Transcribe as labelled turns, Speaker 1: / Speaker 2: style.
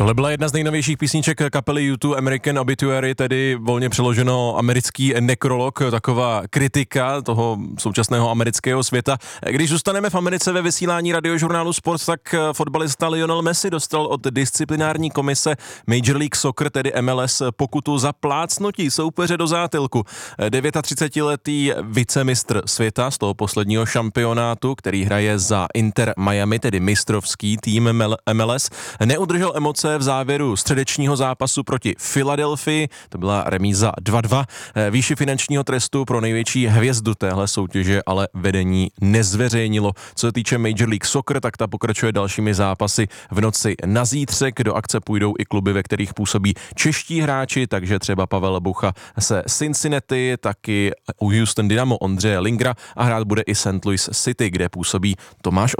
Speaker 1: Tohle byla jedna z nejnovějších písniček kapely U2, American Obituary, tedy volně přeloženo americký nekrolog, taková kritika toho současného amerického světa. Když zůstaneme v Americe ve vysílání radiožurnálu Sport, tak fotbalista Lionel Messi dostal od disciplinární komise Major League Soccer, tedy MLS, pokutu za plácnutí soupeře do zátilku. 39letý vicemistr světa z toho posledního šampionátu, který hraje za Inter Miami, tedy mistrovský tým MLS, neudržel emoce v závěru středečního zápasu proti Filadelfii, to byla remíza 2-2. Výši finančního trestu pro největší hvězdu téhle soutěže ale vedení nezveřejnilo. Co se týče Major League Soccer, tak ta pokračuje dalšími zápasy v noci na zítřek. Do akce půjdou i kluby, ve kterých působí čeští hráči, takže třeba Pavel Bucha se Cincinnati, taky u Houston Dynamo Ondřeje Lingra a hrát bude i St. Louis City, kde působí Tomáš